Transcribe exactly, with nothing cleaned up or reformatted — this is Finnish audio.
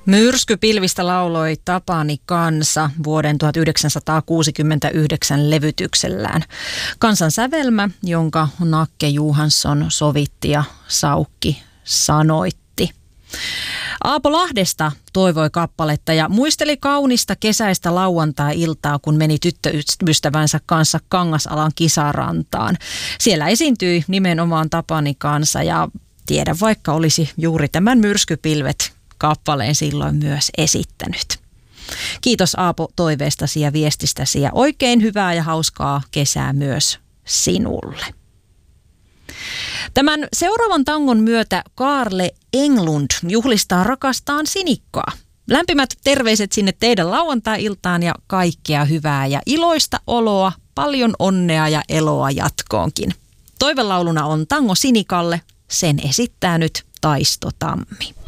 Myrskypilvistä lauloi Tapani Kansa vuoden tuhatyhdeksänsataakuusikymmentäyhdeksän levytyksellään. Kansan sävelmä, jonka Nakke Johansson sovitti ja Saukki sanoitti. Aapo Lahdesta toivoi kappaletta ja muisteli kaunista kesäistä lauantai-iltaa, kun meni tyttöystävänsä kanssa Kangasalan kisarantaan. Siellä esiintyi nimenomaan Tapani Kansa ja tiedä vaikka olisi juuri tämän Myrskypilvet kappaleen silloin myös esittänyt. Kiitos Aapo toiveestasi ja viestistäsi ja oikein hyvää ja hauskaa kesää myös sinulle. Tämän seuraavan tangon myötä Kaarle Englund juhlistaa rakastaan Sinikkaa. Lämpimät terveiset sinne teidän lauantai-iltaan ja kaikkea hyvää ja iloista oloa, paljon onnea ja eloa jatkoonkin. Toivelauluna on tango Sinikalle, sen esittää nyt Taisto Tammi.